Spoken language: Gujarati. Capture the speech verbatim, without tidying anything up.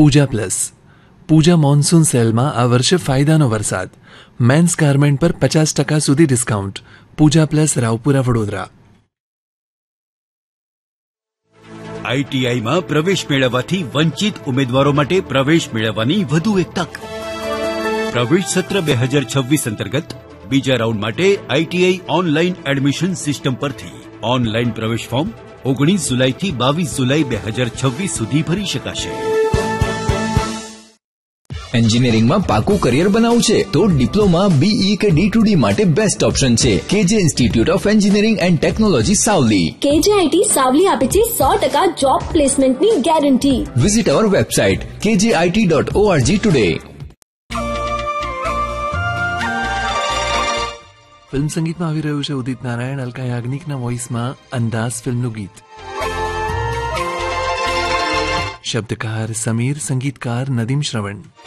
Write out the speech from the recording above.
પૂજા પ્લસ પૂજા મોન્સૂન સેલમાં આ વર્ષે ફાયદાનો વરસાદ. મેન્સ ગાર્મેન્ટ પર પચાસ ટકા સુધી ડિસ્કાઉન્ટ. પૂજા પ્લસ, રાવપુરા, વડોદરા. આઈટીઆઈમાં પ્રવેશ મેળવવાથી વંચિત ઉમેદવારો માટે પ્રવેશ મેળવવાની વધુ એક તક. પ્રવેશ સત્ર બે હજાર છવ્વીસ અંતર્ગત બીજા રાઉન્ડ માટે આઈટીઆઈ ઓનલાઈન એડમિશન સિસ્ટમ પરથી ઓનલાઈન પ્રવેશ ફોર્મ ઓગણીસ જુલાઈથી બાવીસ જુલાઈ બે હજાર છવ્વીસ સુધી ભરી શકાશે. એન્જિનિયરિંગમાં પાકું કરિયર બનાવવું છે તો ડિપ્લોમા, બીઈ કે ડી ટુ ડી માટે બેસ્ટ ઓપ્શન છે કેજે institute of engineering and technology Savli. કેજે આઈટી સાવલી આપે છે સો ટકા જોબ પ્લેસમેન્ટની ગેરંટી. વિઝિટ અવર વેબસાઇટ કેજે IT dot ORG today. Film સંગીતમાં આવી રહ્યું છે ઉદિત નારાયણ, અલકા યાજ્ઞિકના વોઇસમાં અંદાઝ ફિલ્મનું ગીત. શબ્દકાર સમીર, સંગીતકાર નદીમ શ્રવણ.